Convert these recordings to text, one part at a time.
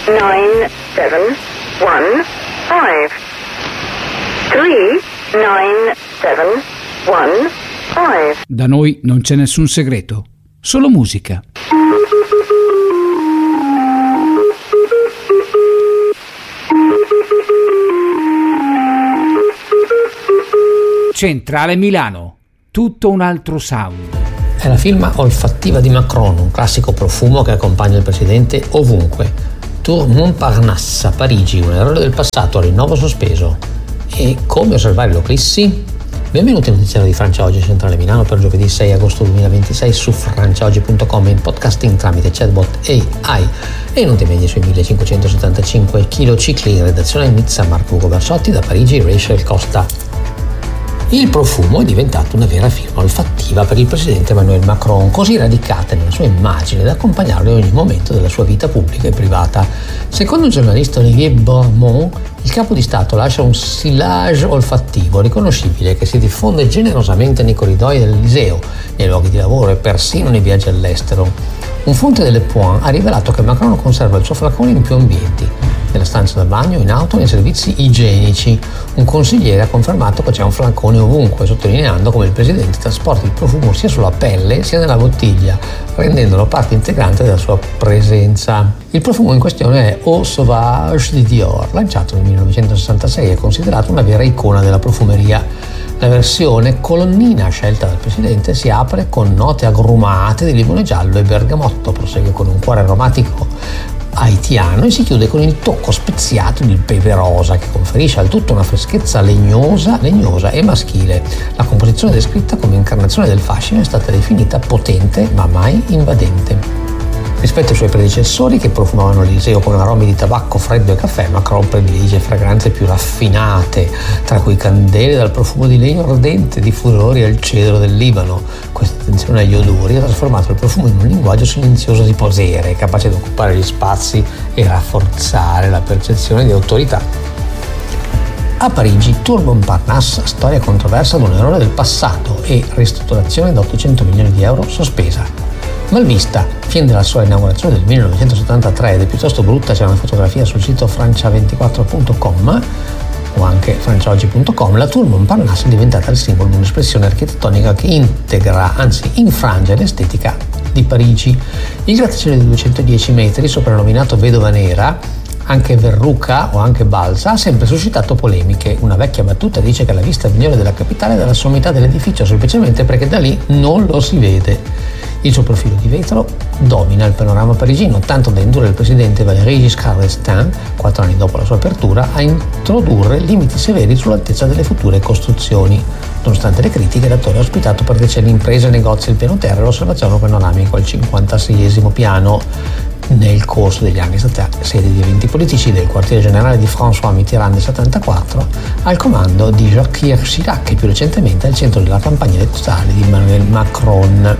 39715. Da noi non c'è nessun segreto, solo musica. Centrale Milano, tutto un altro sound. È la firma olfattiva di Macron, un classico profumo che accompagna il presidente ovunque. Tour Montparnasse a Parigi, un errore del passato, rinnovo sospeso. E come osservare l'eclissi? Benvenuti al notiziario di Francia Oggi, Centrale Milano, per giovedì 6 agosto 2026 su franciaoggi.com, in podcasting tramite chatbot AI e in onde medie sui 1575 kHz, in redazione a Nizza Marco Ugo Bersotti, da Parigi Rachel Costa. Il profumo è diventato una vera firma olfattiva per il presidente Emmanuel Macron, così radicata nella sua immagine da accompagnarlo in ogni momento della sua vita pubblica e privata. Secondo il giornalista Olivier Bourmont, il capo di Stato lascia un sillage olfattivo riconoscibile che si diffonde generosamente nei corridoi dell'Eliseo, nei luoghi di lavoro e persino nei viaggi all'estero. Un fonte delle Point ha rivelato che Macron conserva il suo flacone in più ambienti, nella stanza da bagno, in auto e nei servizi igienici. Un consigliere ha confermato che c'è un flacone ovunque, sottolineando come il presidente trasporti il profumo sia sulla pelle sia nella bottiglia, rendendolo parte integrante della sua presenza. Il profumo in questione è Eau Sauvage di Dior, lanciato nel 1966 e considerato una vera icona della profumeria. La versione colonnina scelta dal presidente si apre con note agrumate di limone giallo e bergamotto, prosegue con un cuore aromatico haitiano e si chiude con il tocco speziato di pepe rosa, che conferisce al tutto una freschezza legnosa e maschile. La composizione descritta come incarnazione del fascino è stata definita potente ma mai invadente. Rispetto ai suoi predecessori, che profumavano l'Eliseo con aromi di tabacco freddo e caffè, Macron predilige fragranze più raffinate, tra cui candele dal profumo di legno ardente, diffusori al cedro del Libano. Questa attenzione agli odori ha trasformato il profumo in un linguaggio silenzioso di potere, capace di occupare gli spazi e rafforzare la percezione di autorità. A Parigi, Tour Montparnasse, storia controversa di un errore del passato e ristrutturazione da 800 milioni di euro sospesa. Malvista, fin dalla sua inaugurazione del 1973 ed è piuttosto brutta, c'è una fotografia sul sito francia24.com o anche franciaoggi.com, la Tour Montparnasse è diventata il simbolo di un'espressione architettonica che integra, anzi infrange l'estetica di Parigi. Il grattacielo di 210 metri, soprannominato Vedova Nera, anche Verruca o anche Balsa, ha sempre suscitato polemiche. Una vecchia battuta dice che la vista migliore della capitale è dalla sommità dell'edificio, semplicemente perché da lì non lo si vede. Il suo profilo di vetro domina il panorama parigino, tanto da indurre il presidente Valéry Giscard d'Estaing, 4 anni dopo la sua apertura, a introdurre limiti severi sull'altezza delle future costruzioni. Nonostante le critiche, l'attore ha ospitato per decenni imprese, negozi al piano terra e l'osservatorio panoramico al 56esimo piano. Nel corso degli anni è stata sede di eventi politici del quartiere generale di François Mitterrand del 74 al comando di Jacques Chirac e più recentemente al centro della campagna elettorale di Emmanuel Macron.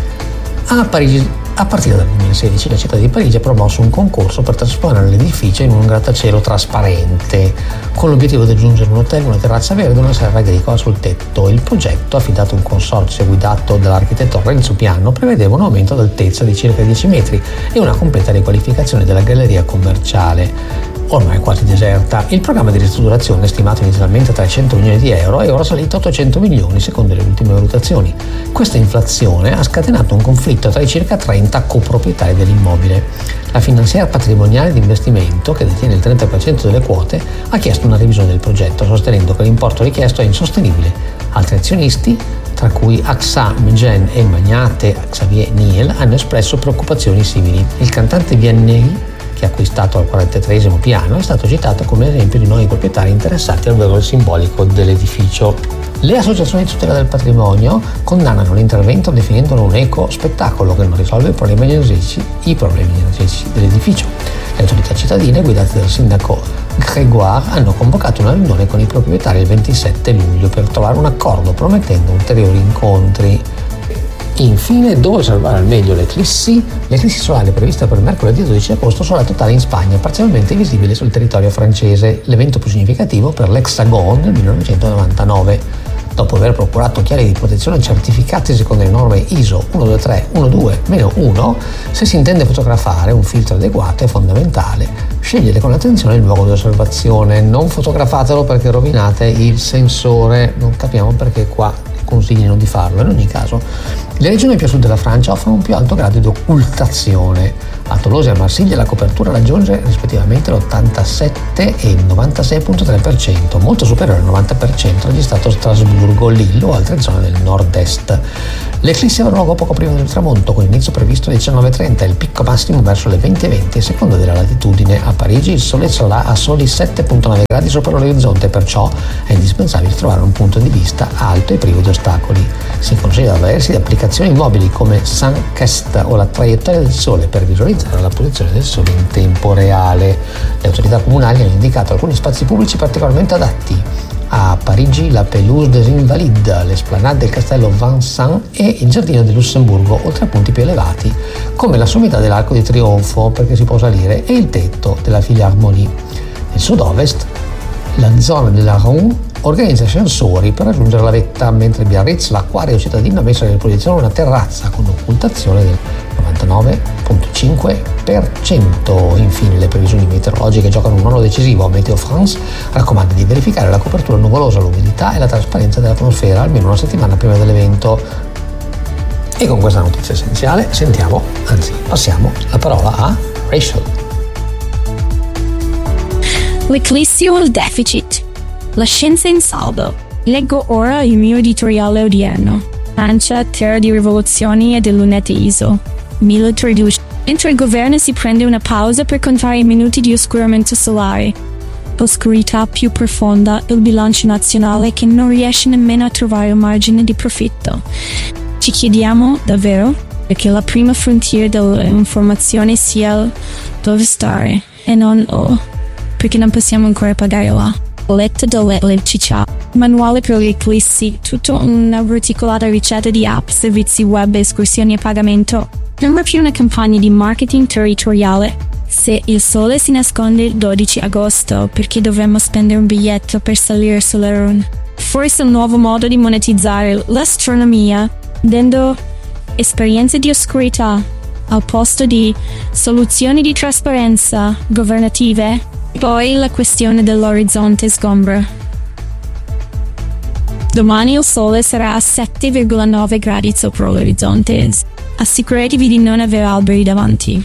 A Parigi, a partire dal 2016, la città di Parigi ha promosso un concorso per trasformare l'edificio in un grattacielo trasparente, con l'obiettivo di aggiungere un hotel, una terrazza verde e una serra agricola sul tetto. Il progetto, affidato a un consorzio guidato dall'architetto Renzo Piano, prevedeva un aumento d'altezza di circa 10 metri e una completa riqualificazione della galleria commerciale, ormai quasi deserta. Il programma di ristrutturazione, stimato inizialmente a 300 milioni di euro, è ora salito a 800 milioni secondo le ultime valutazioni. Questa inflazione ha scatenato un conflitto tra i circa 30 coproprietari dell'immobile. La finanziaria patrimoniale di investimento, che detiene il 30% delle quote, ha chiesto una revisione del progetto, sostenendo che l'importo richiesto è insostenibile. Altri azionisti, tra cui AXA, Megen e il magnate Xavier Niel, hanno espresso preoccupazioni simili. Il cantante Vianney, che ha acquistato al 43esimo piano, è stato citato come esempio di nuovi proprietari interessati al valore simbolico dell'edificio. Le associazioni di tutela del patrimonio condannano l'intervento definendolo un eco-spettacolo che non risolve i problemi energetici dell'edificio. Le autorità cittadine, guidate dal sindaco Grégoire, hanno convocato una riunione con i proprietari il 27 luglio per trovare un accordo, promettendo ulteriori incontri. Infine, dove osservare al meglio l'eclissi? L'eclissi solare prevista per mercoledì 12 agosto sarà totale in Spagna, parzialmente visibile sul territorio francese, l'evento più significativo per l'Hexagon del 1999. dopo aver procurato occhiali di protezione certificati secondo le norme ISO 12312-1, se si intende fotografare un filtro adeguato è fondamentale scegliere con attenzione il luogo di osservazione. Non fotografatelo perché rovinate il sensore, non capiamo perché qua consigliano di farlo. In ogni caso, le regioni più a sud della Francia offrono un più alto grado di occultazione. A Tolosa e a Marsiglia la copertura raggiunge rispettivamente l'87 e il 96,3%, molto superiore al 90% registrato a Strasburgo, Lille o altre zone del nord-est. L'eclissi avrà luogo poco prima del tramonto, con inizio previsto alle 19:30 e il picco massimo verso le 20:20 a seconda della latitudine. A Parigi il sole sarà a soli 7,9 gradi sopra l'orizzonte, perciò è indispensabile trovare un punto di vista alto e privo di ostacoli. Si consiglia di avvalersi di applicazioni mobili come Suncast o la traiettoria del sole per visualizzare la posizione del sole in tempo reale. Le autorità comunali hanno indicato alcuni spazi pubblici particolarmente adatti. A Parigi la Pelouse des Invalides, l'esplanade del castello Vincennes e il giardino di Lussemburgo, oltre a punti più elevati, come la sommità dell'Arco di Trionfo, perché si può salire, e il tetto della Philharmonie. Nel sud-ovest, la zona della Rhône organizza ascensori per raggiungere la vetta, mentre Biarritz, l'acquario cittadino, ha messo a disposizione una terrazza con occultazione del 99,5%. Infine, le previsioni meteorologiche giocano un ruolo decisivo. Meteo France raccomanda di verificare la copertura nuvolosa, l'umidità e la trasparenza dell'atmosfera almeno una settimana prima dell'evento. E con questa notizia essenziale passiamo la parola a Rachel. L'eclissi o il deficit? La scienza in saldo. Leggo ora il mio editoriale odierno. Francia, terra di rivoluzioni e di lunette ISO. 1013. Mentre il governo si prende una pausa per contare i minuti di oscuramento solare. Oscurità più profonda, il bilancio nazionale che non riesce nemmeno a trovare un margine di profitto. Ci chiediamo, davvero, perché la prima frontiera dell'informazione sia dove stare e non perché non possiamo ancora pagare là. Letta dell'elettricità. Manuale per gli eclissi, tutta una verticolata ricetta di app, servizi web, escursioni a pagamento. Sembra più una campagna di marketing territoriale. Se il sole si nasconde il 12 agosto, perché dovremmo spendere un biglietto per salire sull'Aron? Forse un nuovo modo di monetizzare l'astronomia, dando esperienze di oscurità al posto di soluzioni di trasparenza governative. Poi la questione dell'orizzonte sgombra. Domani il sole sarà a 7,9 gradi sopra l'orizzonte. Assicuratevi di non avere alberi davanti.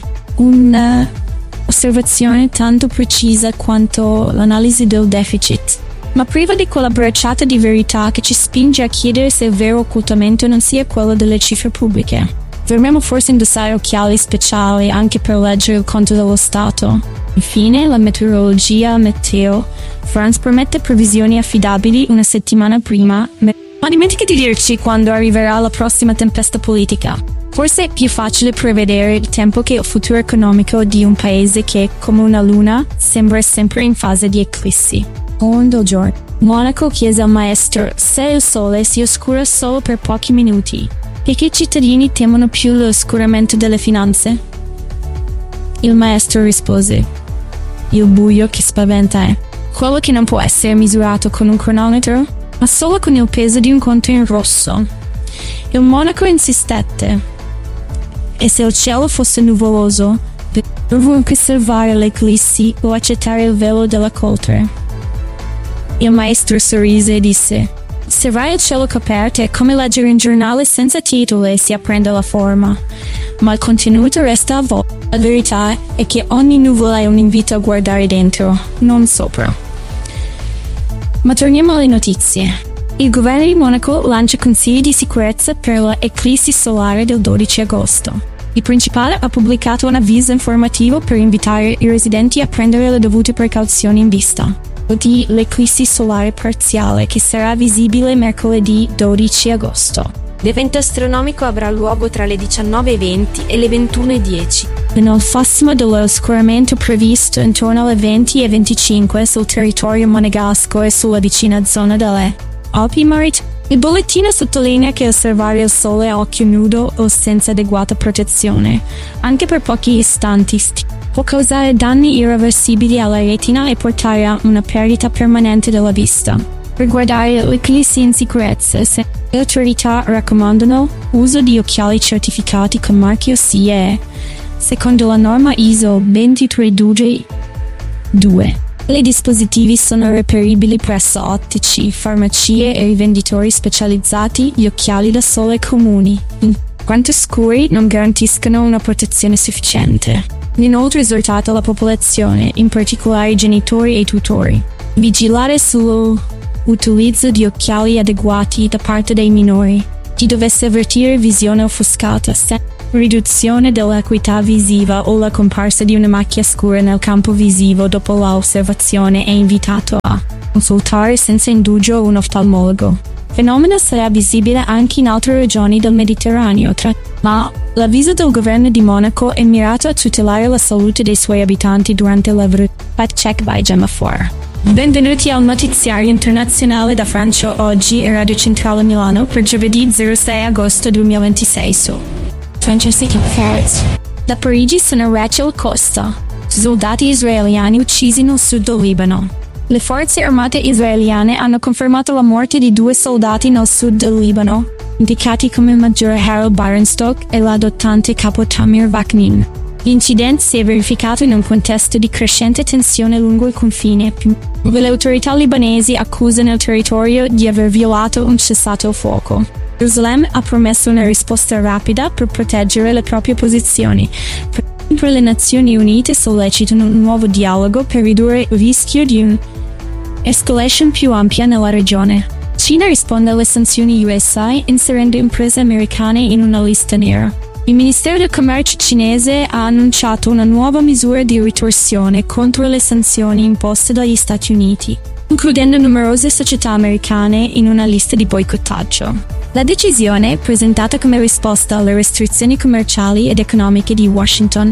Un'osservazione tanto precisa quanto l'analisi del deficit, ma priva di quella bracciata di verità che ci spinge a chiedere se il vero occultamento non sia quello delle cifre pubbliche. Dovremmo forse indossare occhiali speciali anche per leggere il conto dello Stato. Infine, la meteorologia Meteo France promette previsioni affidabili una settimana prima, ma dimentica di dirci quando arriverà la prossima tempesta politica. Forse è più facile prevedere il tempo che il futuro economico di un paese che, come una luna, sembra sempre in fase di eclissi. Secondo giorno, Monaco chiese al maestro se il sole si oscura solo per pochi minuti. Perché i cittadini temono più l'oscuramento delle finanze? Il maestro rispose: il buio che spaventa è quello che non può essere misurato con un cronometro, ma solo con il peso di un conto in rosso. Il monaco insistette: e se il cielo fosse nuvoloso, ovunque osservare l'eclissi o accettare il velo della coltre? Il maestro sorrise e disse: osservare il cielo coperto è come leggere un giornale senza titolo e si apprende la forma, ma il contenuto resta avvolto. La verità è che ogni nuvola è un invito a guardare dentro, non sopra. Ma torniamo alle notizie. Il governo di Monaco lancia consigli di sicurezza per l'eclissi solare del 12 agosto. Il principale ha pubblicato un avviso informativo per invitare i residenti a prendere le dovute precauzioni in vista di l'eclissi solare parziale che sarà visibile mercoledì 12 agosto. L'evento astronomico avrà luogo tra le 19:20 e le 21:10. Nel massimo dell'oscuramento previsto intorno alle 20:25 sul territorio monegasco e sulla vicina zona delle Alpi Marittime. Il bollettino sottolinea che osservare il sole a occhio nudo o senza adeguata protezione, anche per pochi istanti, può causare danni irreversibili alla retina e portare a una perdita permanente della vista. Per guardare l'eclissi in sicurezza, le autorità raccomandano uso di occhiali certificati con marchio CE, secondo la norma ISO 23262. I dispositivi sono reperibili presso ottici, farmacie e rivenditori specializzati. Gli occhiali da sole comuni, in quanto scuri, non garantiscono una protezione sufficiente. Inoltre esortato la popolazione, in particolare i genitori e i tutori, vigilare sull'utilizzo di occhiali adeguati da parte dei minori. Chi dovesse avvertire visione offuscata, riduzione dell'acuità visiva o la comparsa di una macchia scura nel campo visivo dopo l'osservazione è invitato a consultare senza indugio un oftalmologo. Il fenomeno sarà visibile anche in altre regioni del Mediterraneo, ma l'avviso del governo di Monaco è mirato a tutelare la salute dei suoi abitanti durante la Fact Check by Gemma Fuor. Benvenuti al notiziario internazionale da Francia Oggi e Radio Centrale Milano per giovedì 06 agosto 2026 su Da Parigi sono Rachel Costa. Soldati israeliani uccisi nel sud del Libano. Le forze armate israeliane hanno confermato la morte di 2 soldati nel sud del Libano, indicati come il maggiore Harold Barenstock e l'adottante capo Tamir Vaknin. L'incidente si è verificato in un contesto di crescente tensione lungo il confine. Le autorità libanesi accusano il territorio di aver violato un cessato il fuoco. Gerusalemme ha promesso una risposta rapida per proteggere le proprie posizioni. Le Nazioni Unite sollecitano un nuovo dialogo per ridurre il rischio di un'escalation più ampia nella regione. Cina risponde alle sanzioni USA inserendo imprese americane in una lista nera. Il Ministero del Commercio cinese ha annunciato una nuova misura di ritorsione contro le sanzioni imposte dagli Stati Uniti, includendo numerose società americane in una lista di boicottaggio. La decisione, presentata come risposta alle restrizioni commerciali ed economiche di Washington,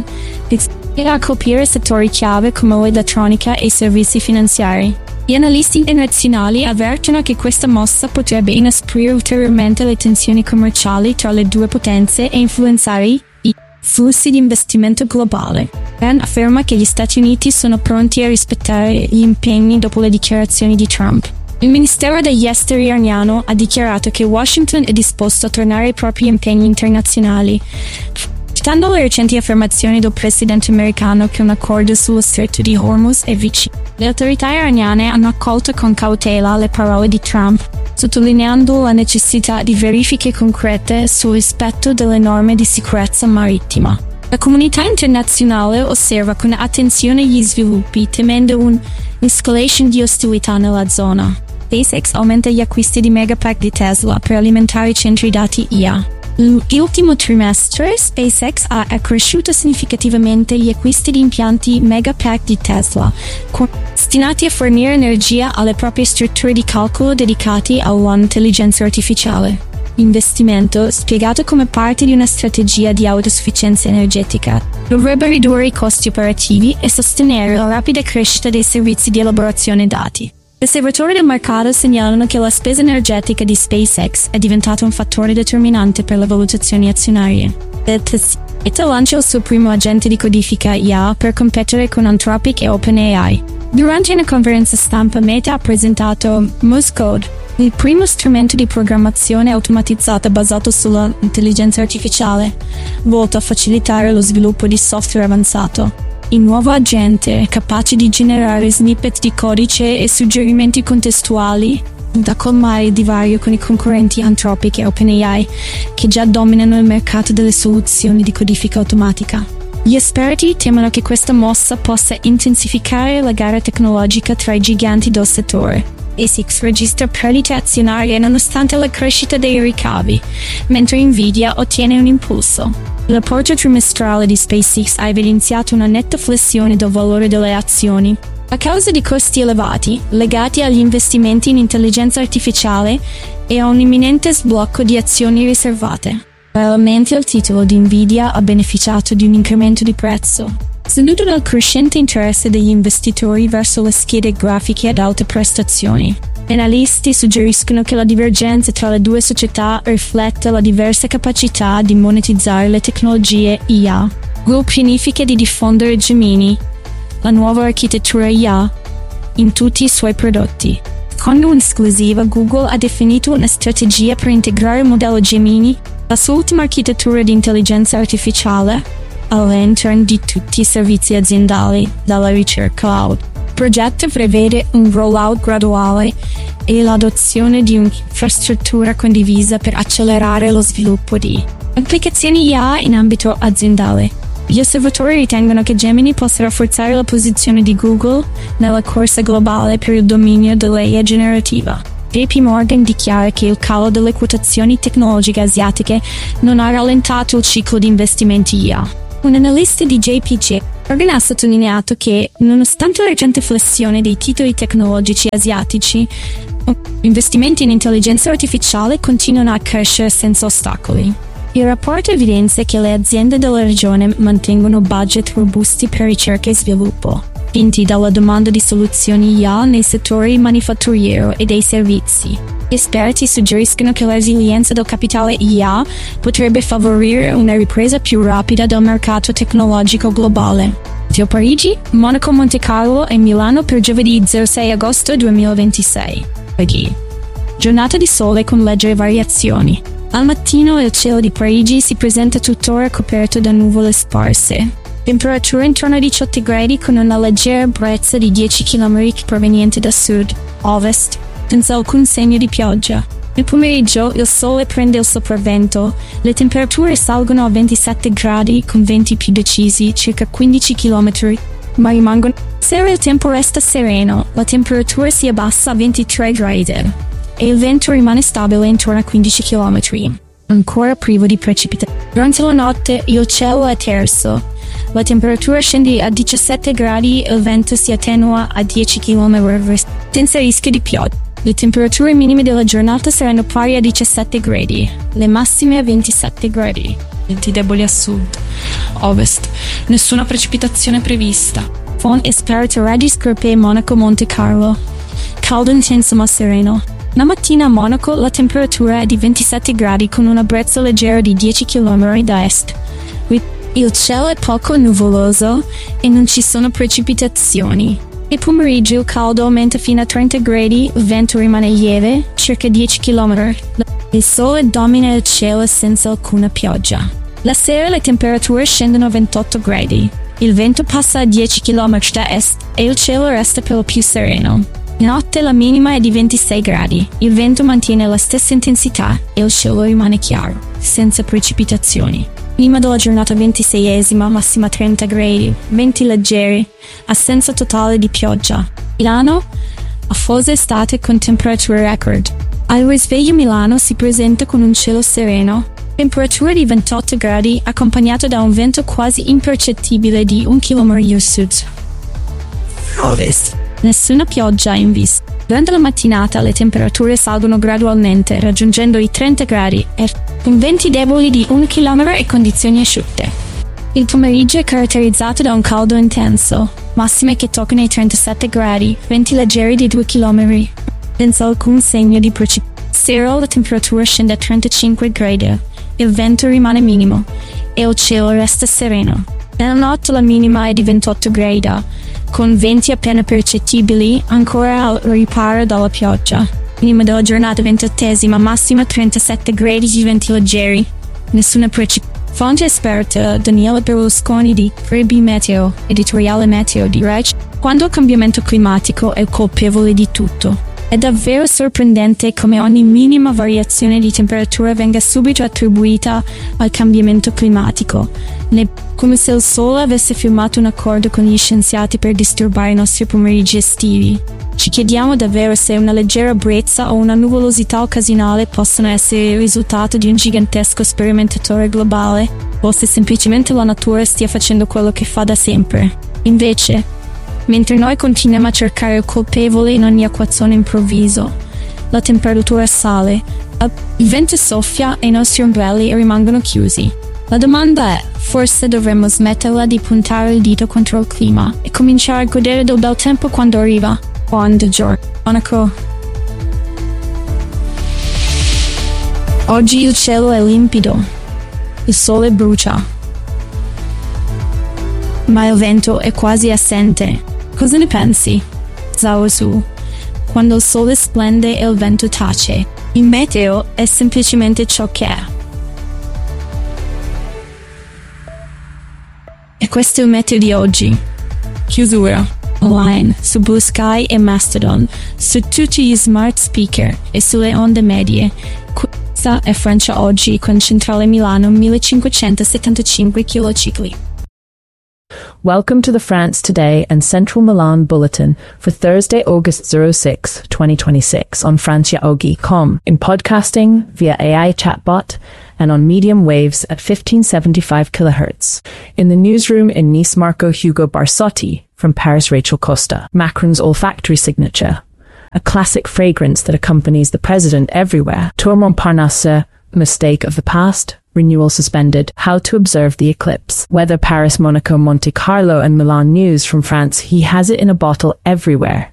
era a colpire settori chiave come l'elettronica e i servizi finanziari. Gli analisti internazionali avvertono che questa mossa potrebbe inasprire ulteriormente le tensioni commerciali tra le due potenze e influenzare i flussi di investimento globale. Iran afferma che gli Stati Uniti sono pronti a rispettare gli impegni dopo le dichiarazioni di Trump. Il Ministero degli Esteri iraniano ha dichiarato che Washington è disposto a tornare ai propri impegni internazionali, citando le recenti affermazioni del presidente americano che un accordo sullo stretto di Hormuz è vicino. Le autorità iraniane hanno accolto con cautela le parole di Trump, sottolineando la necessità di verifiche concrete sul rispetto delle norme di sicurezza marittima. La comunità internazionale osserva con attenzione gli sviluppi, temendo un'escalation di ostilità nella zona. SpaceX aumenta gli acquisti di Megapack di Tesla per alimentare i centri dati IA. L'ultimo trimestre SpaceX ha accresciuto significativamente gli acquisti di impianti Megapack di Tesla, destinati a fornire energia alle proprie strutture di calcolo dedicati all'intelligenza artificiale. L'investimento, spiegato come parte di una strategia di autosufficienza energetica, dovrebbe ridurre i costi operativi e sostenere la rapida crescita dei servizi di elaborazione dati. Gli osservatori del mercato segnalano che la spesa energetica di SpaceX è diventata un fattore determinante per le valutazioni azionarie. Meta lancia il suo primo agente di codifica IA per competere con Anthropic e OpenAI. Durante una conferenza stampa Meta ha presentato Morse Code, il primo strumento di programmazione automatizzata basato sulla intelligenza artificiale, volto a facilitare lo sviluppo di software avanzato. Il nuovo agente è capace di generare snippet di codice e suggerimenti contestuali da colmare il divario con i concorrenti Anthropic e OpenAI, che già dominano il mercato delle soluzioni di codifica automatica. Gli esperti temono che questa mossa possa intensificare la gara tecnologica tra i giganti del settore. ASICS registra perdite azionarie nonostante la crescita dei ricavi, mentre Nvidia ottiene un impulso. Il rapporto trimestrale di SpaceX ha evidenziato una netta flessione del valore delle azioni, a causa di costi elevati, legati agli investimenti in intelligenza artificiale e a un imminente sblocco di azioni riservate. Parallelamente il titolo di Nvidia ha beneficiato di un incremento di prezzo, seguito dal crescente interesse degli investitori verso le schede grafiche ad alte prestazioni. Analisti suggeriscono che la divergenza tra le due società rifletta la diversa capacità di monetizzare le tecnologie IA. Google pianifica di diffondere Gemini, la nuova architettura IA, in tutti i suoi prodotti. Secondo un'esclusiva, Google ha definito una strategia per integrare il modello Gemini, la sua ultima architettura di intelligenza artificiale, all'interno di tutti i servizi aziendali, dalla ricerca cloud. Il progetto prevede un rollout graduale e l'adozione di un'infrastruttura condivisa per accelerare lo sviluppo di applicazioni IA in ambito aziendale. Gli osservatori ritengono che Gemini possa rafforzare la posizione di Google nella corsa globale per il dominio dell'IA generativa. JP Morgan dichiara che il calo delle quotazioni tecnologiche asiatiche non ha rallentato il ciclo di investimenti IA. Un analista di JPG Morgan ha sottolineato che, nonostante la recente flessione dei titoli tecnologici asiatici, investimenti in intelligenza artificiale continuano a crescere senza ostacoli. Il rapporto evidenzia che le aziende della regione mantengono budget robusti per ricerca e sviluppo, spinti dalla domanda di soluzioni IA nei settori manifatturiero e dei servizi. Gli esperti suggeriscono che la resilienza del capitale IA potrebbe favorire una ripresa più rapida del mercato tecnologico globale. Tokyo, Parigi, Monaco, Monte Carlo e Milano per giovedì 06 agosto 2026. Giornata di sole con leggere variazioni. Al mattino il cielo di Parigi si presenta tuttora coperto da nuvole sparse. Temperatura intorno a 18 gradi con una leggera brezza di 10 km proveniente da sud-ovest, senza alcun segno di pioggia. Nel pomeriggio il sole prende il sopravvento, le temperature salgono a 27 gradi con venti più decisi, circa 15 km, ma rimangono. Sera il tempo resta sereno, la temperatura si abbassa a 23 gradi e il vento rimane stabile intorno a 15 km, ancora privo di precipitazioni. Durante la notte il cielo è terso, la temperatura scende a 17 gradi e il vento si attenua a 10 km senza rischio di pioggia. Le temperature minime della giornata saranno pari a 17 gradi, le massime a 27 gradi. Venti deboli a sud-ovest, nessuna precipitazione prevista. Fonte esperta Raggi Scorpei Monaco Monte Carlo. Caldo intenso ma sereno. La mattina a Monaco la temperatura è di 27 gradi con una brezza leggera di 10 km da est. Il cielo è poco nuvoloso e non ci sono precipitazioni. Nel pomeriggio il caldo aumenta fino a 30 gradi, il vento rimane lieve, circa 10 km. Il sole domina il cielo senza alcuna pioggia. La sera le temperature scendono a 28 gradi. Il vento passa a 10 km da est e il cielo resta per lo più sereno. Notte la minima è di 26 gradi, il vento mantiene la stessa intensità e il cielo rimane chiaro, senza precipitazioni. Prima della giornata 26esima, massima 30 gradi, venti leggeri, assenza totale di pioggia. Milano, afosa estate con temperature record. Al risveglio Milano si presenta con un cielo sereno, temperatura di 28 gradi accompagnata da un vento quasi impercettibile di 1 km sud-ovest. Nessuna pioggia in vista. Durante la mattinata le temperature salgono gradualmente, raggiungendo i 30 gradi con venti deboli di 1 km e condizioni asciutte. Il pomeriggio è caratterizzato da un caldo intenso, massime che toccano i 37 gradi, venti leggeri di 2 km, senza alcun segno di precipitazione. Sera la temperatura scende a 35 gradi, il vento rimane minimo e il cielo resta sereno. Nella notte la minima è di 28 gradi, con venti appena percettibili, ancora al riparo dalla pioggia. Minima della giornata 28esima, massima 37 gradi di venti leggeri. Nessuna precipitazione. Fonte esperta Daniela Berlusconi di 3B Meteo, editoriale Meteo di Reg. Quando il cambiamento climatico è il colpevole di tutto. È davvero sorprendente come ogni minima variazione di temperatura venga subito attribuita al cambiamento climatico, come se il Sole avesse firmato un accordo con gli scienziati per disturbare i nostri pomeriggi estivi. Ci chiediamo davvero se una leggera brezza o una nuvolosità occasionale possono essere il risultato di un gigantesco sperimentatore globale, o se semplicemente la natura stia facendo quello che fa da sempre. Invece, mentre noi continuiamo a cercare il colpevole in ogni acquazzone improvviso, la temperatura sale, il vento soffia e i nostri ombrelli rimangono chiusi. La domanda è, forse dovremmo smetterla di puntare il dito contro il clima e cominciare a godere del bel tempo quando arriva. Monaco. Oggi il cielo è limpido, il sole brucia, ma il vento è quasi assente. Cosa ne pensi? Zhao Su. quando il sole splende e il vento tace. Il meteo è semplicemente ciò che è. E questo è il meteo di oggi. Chiusura. Online, su Blue Sky e Mastodon, su tutti gli smart speaker e sulle onde medie. Questa è Francia Oggi con centrale Milano 1575 kHz. Welcome to the France Today and Central Milan Bulletin for Thursday, August 06, 2026 on franciaoggi.com, in podcasting via AI chatbot and on medium waves at 1575 kHz. In the newsroom in Nice, Marco Hugo Barsotti. From Paris, Rachel Costa. Macron's olfactory signature, a classic fragrance that accompanies the president everywhere. Tour Montparnasse, mistake of the past, renewal suspended, how to observe the eclipse. Weather Paris, Monaco, Monte Carlo and Milan news from France, he has it in a bottle everywhere.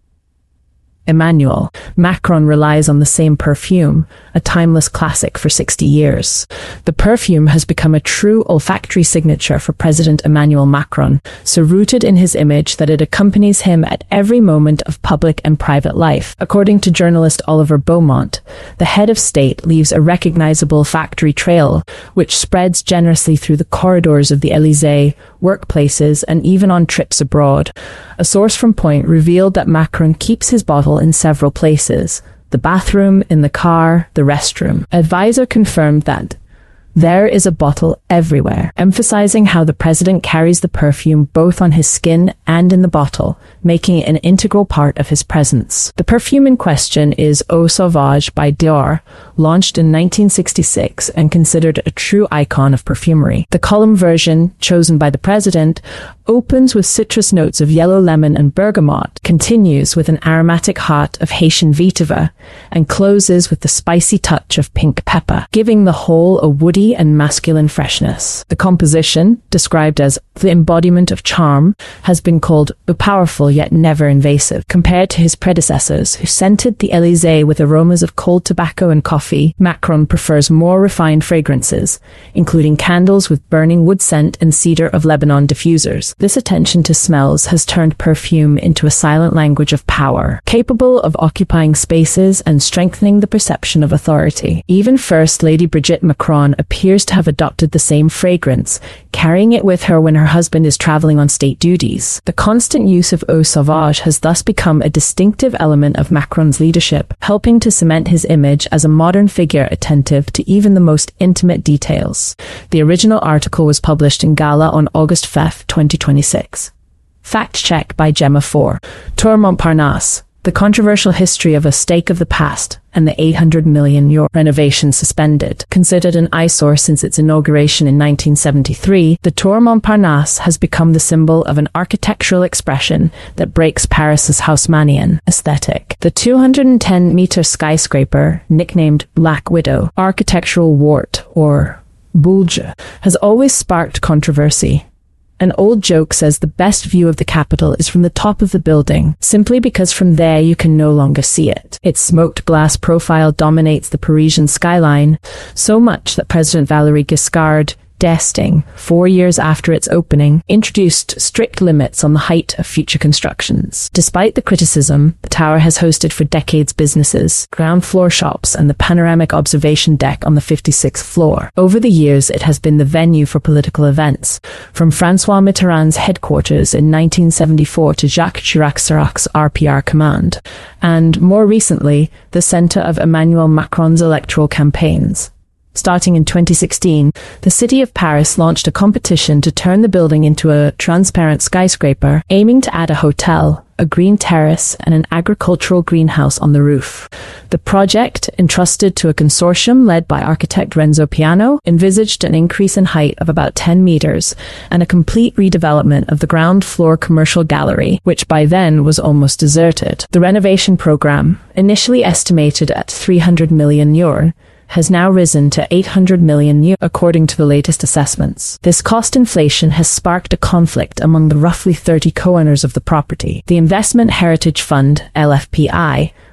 Emmanuel Macron relies on the same perfume, a timeless classic for 60 years. The perfume has become a true olfactory signature for President Emmanuel Macron, so rooted in his image that it accompanies him at every moment of public and private life. According to journalist Oliver Beaumont, the head of state leaves a recognizable olfactory trail, which spreads generously through the corridors of the Élysée, workplaces, and even on trips abroad. A source from Point revealed that Macron keeps his bottle in several places: the bathroom, in the car, the restroom. Advisor confirmed that there is a bottle everywhere, emphasizing how the president carries the perfume both on his skin and in the bottle, making it an integral part of his presence. The perfume in question is Eau Sauvage by Dior, launched in 1966 and considered a true icon of perfumery. The column version, chosen by the president, opens with citrus notes of yellow lemon and bergamot, continues with an aromatic heart of Haitian vetiver, and closes with the spicy touch of pink pepper, giving the whole a woody and masculine freshness. The composition, described as the embodiment of charm, has been called powerful yet never invasive. Compared to his predecessors, who scented the Élysée with aromas of cold tobacco and coffee, Macron prefers more refined fragrances, including candles with burning wood scent and cedar of Lebanon diffusers. This attention to smells has turned perfume into a silent language of power, capable of occupying spaces and strengthening the perception of authority. Even First Lady Brigitte Macron appears to have adopted the same fragrance, carrying it with her when her husband is traveling on state duties. The constant use of Eau Sauvage has thus become a distinctive element of Macron's leadership, helping to cement his image as a modern figure attentive to even the most intimate details. The original article was published in Gala on August 5, 2026. Fact check by Gemma 4. Tour Montparnasse, the controversial history of a stake of the past and the €800 million renovation suspended. Considered an eyesore since its inauguration in 1973, the Tour Montparnasse has become the symbol of an architectural expression that breaks Paris's Haussmannian aesthetic. The 210-meter skyscraper, nicknamed Black Widow, architectural wart, or boulge, has always sparked controversy. An old joke says the best view of the capital is from the top of the building, simply because from there you can no longer see it. Its smoked glass profile dominates the Parisian skyline, so much that President Valéry Giscard d'Estaing, 4 years after its opening, introduced strict limits on the height of future constructions. Despite the criticism, the tower has hosted for decades businesses, ground floor shops, and the panoramic observation deck on the 56th floor. Over the years, it has been the venue for political events, from François Mitterrand's headquarters in 1974 to Jacques Chirac's RPR command, and, more recently, the center of Emmanuel Macron's electoral campaigns. Starting in 2016, the city of Paris launched a competition to turn the building into a transparent skyscraper, aiming to add a hotel, a green terrace, and an agricultural greenhouse on the roof. The project, entrusted to a consortium led by architect Renzo Piano, envisaged an increase in height of about 10 meters and a complete redevelopment of the ground floor commercial gallery, which by then was almost deserted. The renovation program, initially estimated at €300 million, has now risen to €800 million according to the latest assessments. This cost inflation has sparked a conflict among the roughly 30 co-owners of the property. The Investment Heritage Fund, LFPI,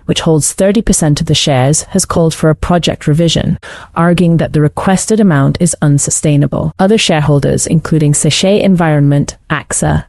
which holds 30% of the shares, has called for a project revision, arguing that the requested amount is unsustainable. Other shareholders, including Séché Environment, AXA,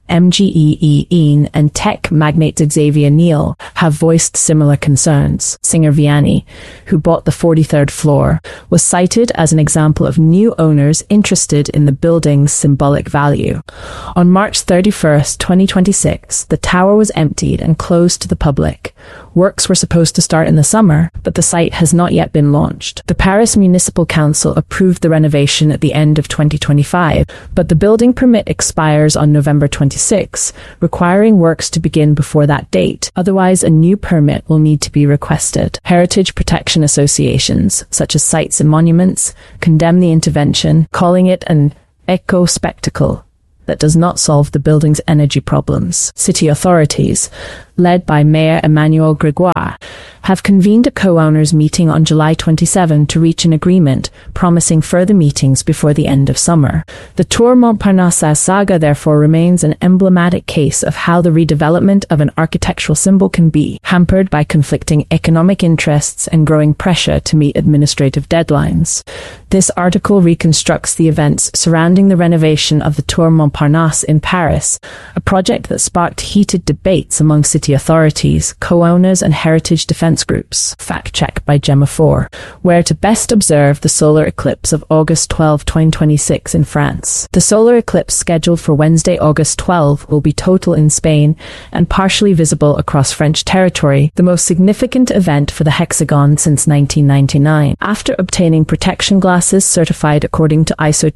MGE, and tech magnate Xavier Niel, have voiced similar concerns. Singer Vianney, who bought the 43rd floor, was cited as an example of new owners interested in the building's symbolic value. On March 31st, 2026, the tower was emptied and closed to the public. Works were supposed to start in the summer, but the site has not yet been launched. The Paris Municipal Council approved the renovation at the end of 2025, but the building permit expires on November 26, requiring works to begin before that date. Otherwise, a new permit will need to be requested. Heritage protection associations, such as Sites and Monuments, condemn the intervention, calling it an eco-spectacle that does not solve the building's energy problems. City authorities, led by Mayor Emmanuel Grégoire, have convened a co-owners meeting on July 27 to reach an agreement, promising further meetings before the end of summer. The Tour Montparnasse saga therefore remains an emblematic case of how the redevelopment of an architectural symbol can be, hampered by conflicting economic interests and growing pressure to meet administrative deadlines. This article reconstructs the events surrounding the renovation of the Tour Montparnasse in Paris, a project that sparked heated debates among city authorities, co-owners and heritage defense groups. Fact check by Gemma 4. Where to best observe the solar eclipse of August 12, 2026 in France. The solar eclipse scheduled for Wednesday, August 12 will be total in Spain and partially visible across French territory, the most significant event for the hexagon since 1999. After obtaining protection glasses certified according to ISO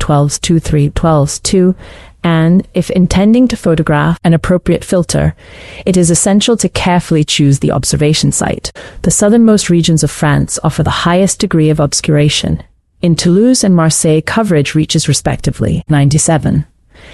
1223122, and, if intending to photograph an appropriate filter, it is essential to carefully choose the observation site. The southernmost regions of France offer the highest degree of obscuration. In Toulouse and Marseille, coverage reaches respectively 97,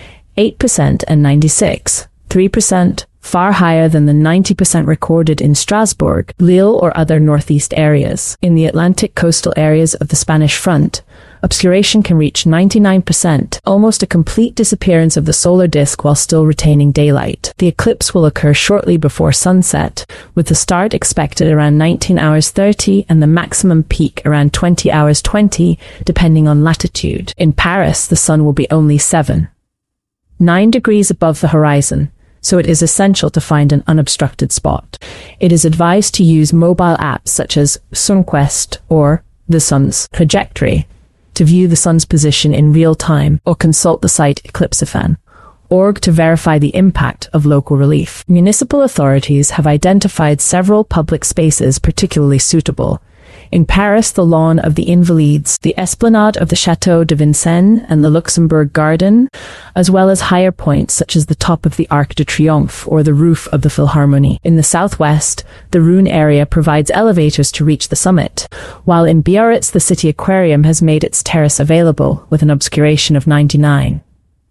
8% and 96, 3%, far higher than the 90% recorded in Strasbourg, Lille or other northeast areas. In the Atlantic coastal areas of the Spanish front, obscuration can reach 99%, almost a complete disappearance of the solar disk while still retaining daylight. The eclipse will occur shortly before sunset, with the start expected around 19 hours 30 and the maximum peak around 20 hours 20, depending on latitude. In Paris, the sun will be only 9 degrees above the horizon, so it is essential to find an unobstructed spot. It is advised to use mobile apps such as SunQuest or the Sun's Trajectory to view the sun's position in real time, or consult the site eclipsifan.org to verify the impact of local relief. Municipal authorities have identified several public spaces particularly suitable. In Paris, the lawn of the Invalides, the esplanade of the Château de Vincennes and the Luxembourg Garden, as well as higher points such as the top of the Arc de Triomphe or the roof of the Philharmonie. In the southwest, the Rhône area provides elevators to reach the summit, while in Biarritz the city aquarium has made its terrace available with an obscuration of 99.5%.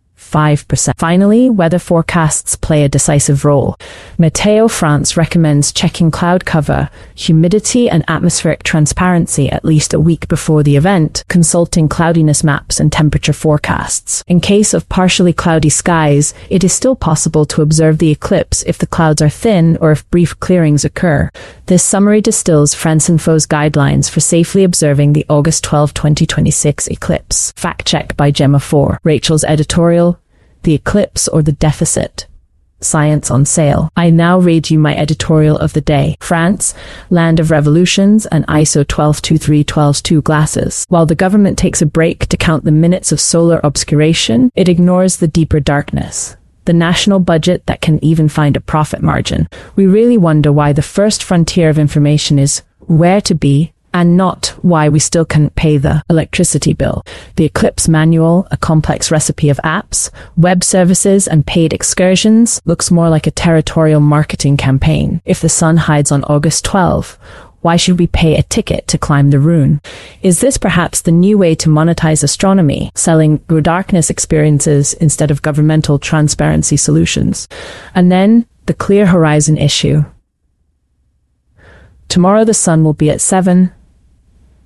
Finally, weather forecasts play a decisive role. Météo France recommends checking cloud cover, humidity and atmospheric transparency at least a week before the event, consulting cloudiness maps and temperature forecasts. In case of partially cloudy skies, it is still possible to observe the eclipse if the clouds are thin or if brief clearings occur. This summary distills France Info's guidelines for safely observing the August 12, 2026 eclipse. Fact check by Gemma 4. Rachel's editorial, The Eclipse or the Deficit? Science on Sale. I now read you my editorial of the day. France, land of revolutions and ISO 1223122 glasses. While the government takes a break to count the minutes of solar obscuration, it ignores the deeper darkness. The national budget that can even find a profit margin. We really wonder why the first frontier of information is where to be, and not why we still can't pay the electricity bill. The Eclipse Manual, a complex recipe of apps, web services, and paid excursions, looks more like a territorial marketing campaign. If the sun hides on August 12, why should we pay a ticket to climb the Rhône? Is this perhaps the new way to monetize astronomy, selling darkness experiences instead of governmental transparency solutions? And then, the Clear Horizon issue. Tomorrow the sun will be at 7,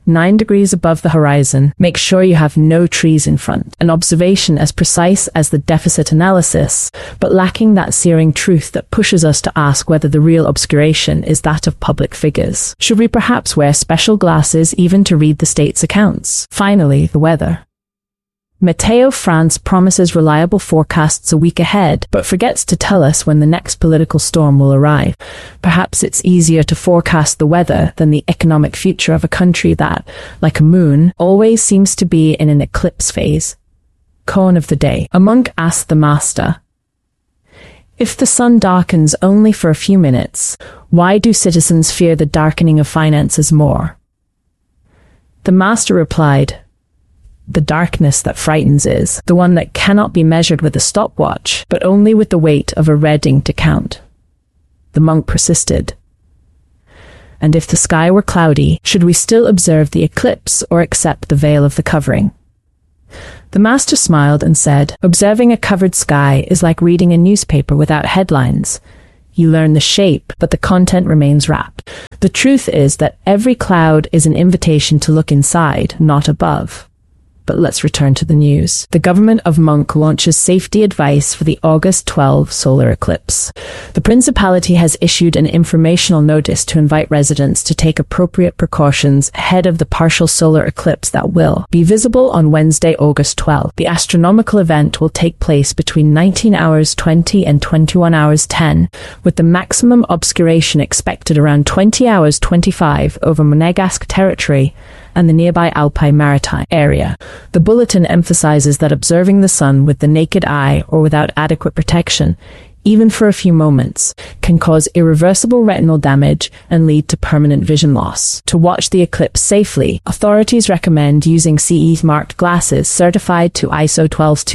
9 degrees above the horizon. Make sure you have no trees in front. An observation as precise as the deficit analysis, but lacking that searing truth that pushes us to ask whether the real obscuration is that of public figures. Should we perhaps wear special glasses even to read the state's accounts? Finally, the weather. Meteo France promises reliable forecasts a week ahead, but forgets to tell us when the next political storm will arrive. Perhaps it's easier to forecast the weather than the economic future of a country that, like a moon, always seems to be in an eclipse phase. Koan of the day. A monk asked the master, "If the sun darkens only for a few minutes, why do citizens fear the darkening of finances more?" The master replied, "The darkness that frightens is the one that cannot be measured with a stopwatch, but only with the weight of a red ink to count." The monk persisted. "And if the sky were cloudy, should we still observe the eclipse or accept the veil of the covering?" The master smiled and said, "Observing a covered sky is like reading a newspaper without headlines. You learn the shape, but the content remains wrapped. The truth is that every cloud is an invitation to look inside, not above." But let's return to the news. The government of Munk launches safety advice for the August 12 solar eclipse. The principality has issued an informational notice to invite residents to take appropriate precautions ahead of the partial solar eclipse that will be visible on Wednesday, August 12. The astronomical event will take place between 19 hours 20 and 21 hours 10, with the maximum obscuration expected around 20 hours 25 over Monegasque territory and the nearby Alpine Maritime area. The bulletin emphasizes that observing the sun with the naked eye or without adequate protection, even for a few moments, can cause irreversible retinal damage and lead to permanent vision loss. To watch the eclipse safely, authorities recommend using CE-marked glasses certified to ISO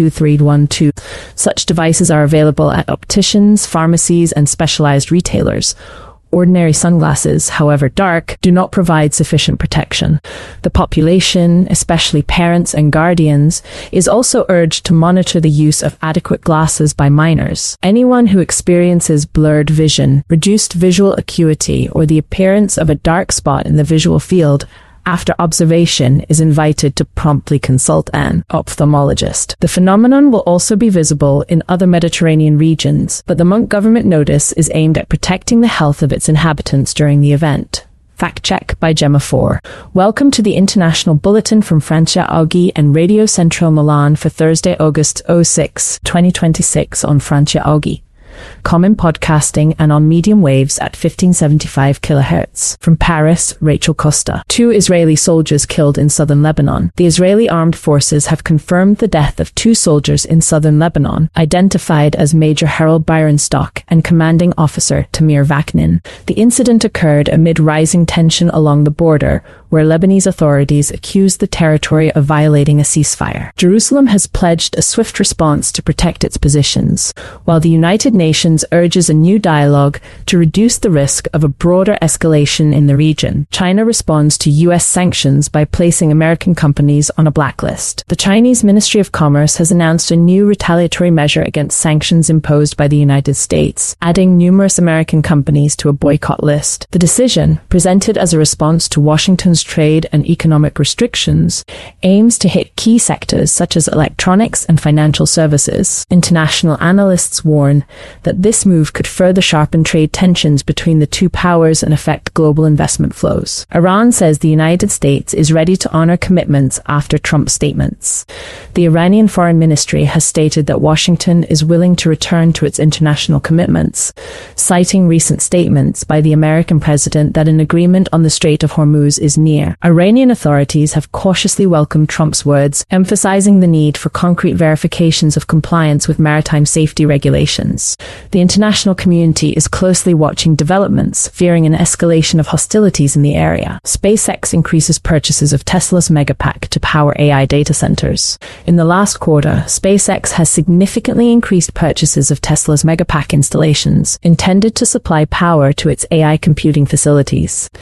122312. Such devices are available at opticians, pharmacies, and specialized retailers. Ordinary sunglasses, however dark, do not provide sufficient protection. The population, especially parents and guardians, is also urged to monitor the use of adequate glasses by minors. Anyone who experiences blurred vision, reduced visual acuity, or the appearance of a dark spot in the visual field after observation is invited to promptly consult an ophthalmologist. The phenomenon will also be visible in other Mediterranean regions, but the Munk government notice is aimed at protecting the health of its inhabitants during the event. Fact check by Gemma 4. Welcome to the International Bulletin from Francia Augui and Radio Central Milan for Thursday, August 6, 2026 on Francia Augui. Common podcasting and on medium waves at 1575 kHz. From Paris, Rachel Costa. 2 Israeli soldiers killed in southern Lebanon. The Israeli armed forces have confirmed the death of 2 soldiers in southern Lebanon, identified as Major Harold Byronstock and Commanding Officer Tamir Vaknin. The incident occurred amid rising tension along the border, where Lebanese authorities accused the territory of violating a ceasefire. Jerusalem has pledged a swift response to protect its positions, while the United Nations urges a new dialogue to reduce the risk of a broader escalation in the region. China responds to U.S. sanctions by placing American companies on a blacklist. The Chinese Ministry of Commerce has announced a new retaliatory measure against sanctions imposed by the United States, adding numerous American companies to a boycott list. The decision, presented as a response to Washington's trade and economic restrictions, aims to hit key sectors such as electronics and financial services. International analysts warn that this move could further sharpen trade tensions between the two powers and affect global investment flows. Iran says the United States is ready to honor commitments after Trump's statements. The Iranian Foreign Ministry has stated that Washington is willing to return to its international commitments, citing recent statements by the American president that an agreement on the Strait of Hormuz is near. Iranian authorities have cautiously welcomed Trump's words, emphasizing the need for concrete verifications of compliance with maritime safety regulations. The international community is closely watching developments, fearing an escalation of hostilities in the area. SpaceX increases purchases of Tesla's Megapack to power AI data centers. In the last quarter, SpaceX has significantly increased purchases of Tesla's Megapack installations, intended to supply power to its AI computing facilities.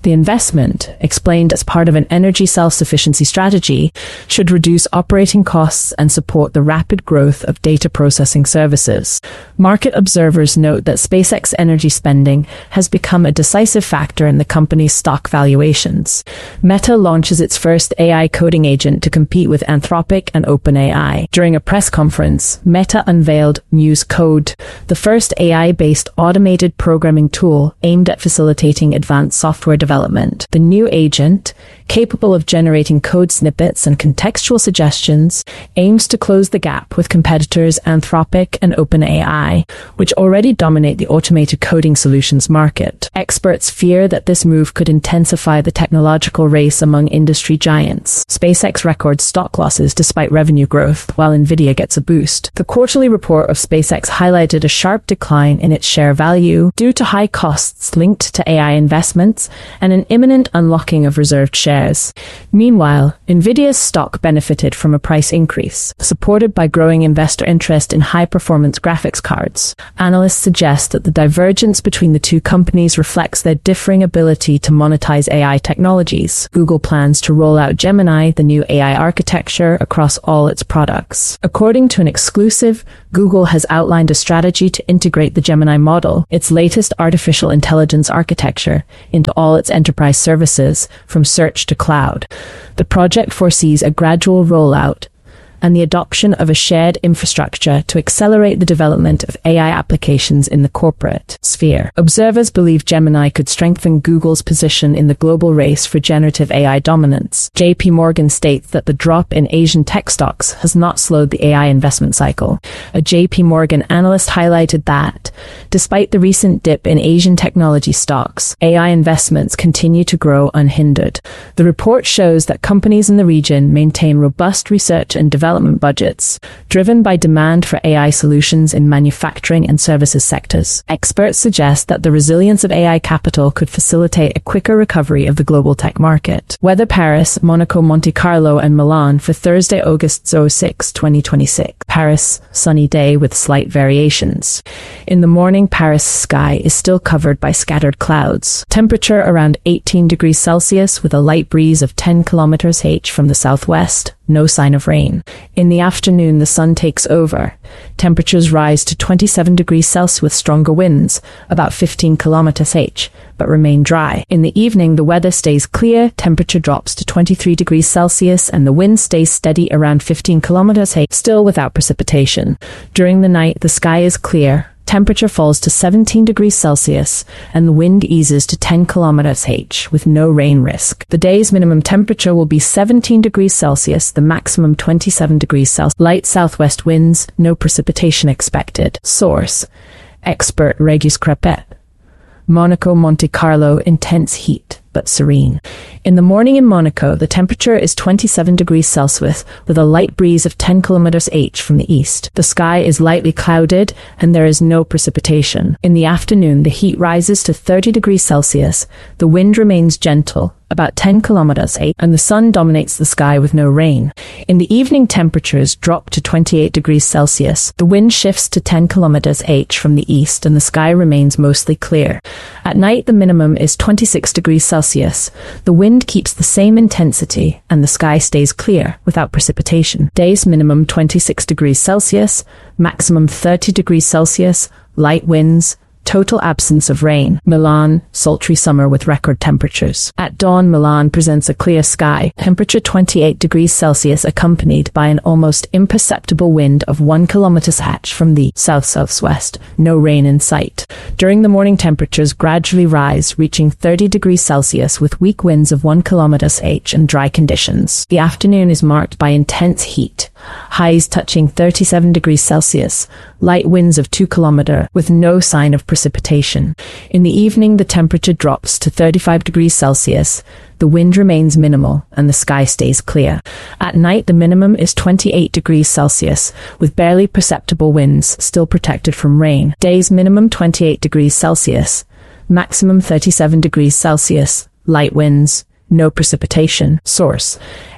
The investment, explained as part of an energy self-sufficiency strategy, should reduce operating costs and support the rapid growth of data processing services. Market observers note that SpaceX energy spending has become a decisive factor in the company's stock valuations. Meta launches its first AI coding agent to compete with Anthropic and OpenAI. During a press conference, Meta unveiled Muse Code, the first AI-based automated programming tool aimed at facilitating advanced software development. The new agent, capable of generating code snippets and contextual suggestions, aims to close the gap with competitors Anthropic and OpenAI, which already dominate the automated coding solutions market. Experts fear that this move could intensify the technological race among industry giants. SpaceX records stock losses despite revenue growth, while Nvidia gets a boost. The quarterly report of SpaceX highlighted a sharp decline in its share value due to high costs linked to AI investments and an imminent unlocking of reserved shares. Meanwhile, Nvidia's stock benefited from a price increase, supported by growing investor interest in high-performance graphics cards. Analysts suggest that the divergence between the two companies reflects their differing ability to monetize AI technologies. Google plans to roll out Gemini, the new AI architecture, across all its products. According to an exclusive, Google has outlined a strategy to integrate the Gemini model, its latest artificial intelligence architecture, into all its enterprise services, from search to cloud. The project foresees a gradual rollout and the adoption of a shared infrastructure to accelerate the development of AI applications in the corporate sphere. Observers believe Gemini could strengthen Google's position in the global race for generative AI dominance. JP Morgan states that the drop in Asian tech stocks has not slowed the AI investment cycle. A JP Morgan analyst highlighted that, despite the recent dip in Asian technology stocks, AI investments continue to grow unhindered. The report shows that companies in the region maintain robust research and development budgets, driven by demand for AI solutions in manufacturing and services sectors. Experts suggest that the resilience of AI capital could facilitate a quicker recovery of the global tech market. Weather: Paris, Monaco, Monte Carlo, and Milan for Thursday, August 6, 2026. Paris, sunny day with slight variations. In the morning, Paris sky is still covered by scattered clouds. Temperature around 18 degrees Celsius with a light breeze of 10 kilometers h from the southwest. No sign of rain. In the afternoon, the sun takes over. Temperatures rise to 27 degrees Celsius with stronger winds, about 15 kilometers h, but remain dry. In the evening, the weather stays clear, temperature drops to 23 degrees Celsius, and the wind stays steady around 15 kilometers h, still without precipitation. During the night, the sky is clear. Temperature falls to 17 degrees Celsius and the wind eases to 10 kilometers h with no rain risk. The day's minimum temperature will be 17 degrees Celsius, the maximum 27 degrees Celsius. Light southwest winds, no precipitation expected. Source: expert Regis Crepet. Monaco, Monte Carlo, intense heat, but serene. In the morning in Monaco, the temperature is 27 degrees Celsius with a light breeze of 10 kilometers h from the east. The sky is lightly clouded and there is no precipitation. In the afternoon, the heat rises to 30 degrees Celsius. The wind remains gentle, about 10 kilometers h, and the sun dominates the sky with no rain. In the evening, temperatures drop to 28 degrees Celsius. The wind shifts to 10 kilometers h from the east and the sky remains mostly clear. At night, the minimum is 26 degrees Celsius. The wind keeps the same intensity and the sky stays clear without precipitation. Day's minimum 26 degrees Celsius, maximum 30 degrees Celsius, light winds, total absence of rain. Milan, sultry summer with record temperatures. At dawn, Milan presents a clear sky, temperature 28 degrees Celsius accompanied by an almost imperceptible wind of 1 kilometers h from the south-southwest. No rain in sight. During the morning, temperatures gradually rise, reaching 30 degrees Celsius with weak winds of 1 kilometers h and dry conditions. The afternoon is marked by intense heat, highs touching 37 degrees Celsius, light winds of 2 kilometers with no sign of precipitation. In the evening, the temperature drops to 35 degrees Celsius. The wind remains minimal and the sky stays clear. At night, the minimum is 28 degrees Celsius with barely perceptible winds, still protected from rain. Day's minimum 28 degrees Celsius, maximum 37 degrees Celsius, light winds, no precipitation. Source: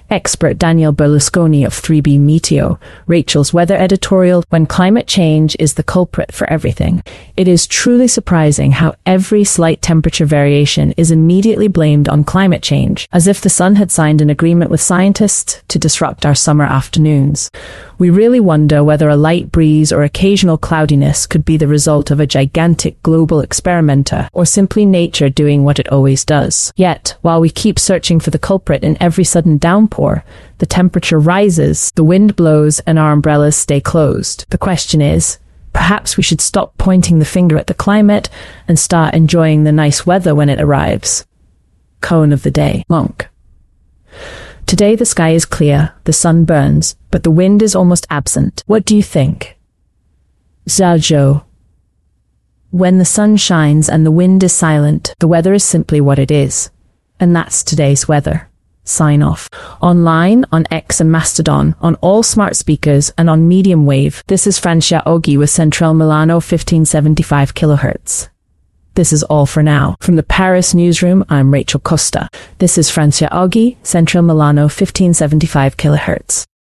Expert Daniel Berlusconi of 3B Meteo, Rachel's weather editorial, when climate change is the culprit for everything. It is truly surprising how every slight temperature variation is immediately blamed on climate change, as if the sun had signed an agreement with scientists to disrupt our summer afternoons. We really wonder whether a light breeze or occasional cloudiness could be the result of a gigantic global experimenter, or simply nature doing what it always does. Yet, while we keep searching for the culprit in every sudden downpour, the temperature rises, the wind blows, and our umbrellas stay closed. The question is, perhaps we should stop pointing the finger at the climate and start enjoying the nice weather when it arrives. Koan of the day. Monk. Today the sky is clear, the sun burns, but the wind is almost absent. What do you think? Zhao Zhou. When the sun shines and the wind is silent, the weather is simply what it is. And that's today's weather. Sign off. Online, on X and Mastodon, on all smart speakers, and on medium wave. This is Francia Oggi with Central Milano 1575 kHz. This is all for now. From the Paris newsroom, I'm Rachel Costa. This is Francia Oggi, Central Milano 1575 kHz.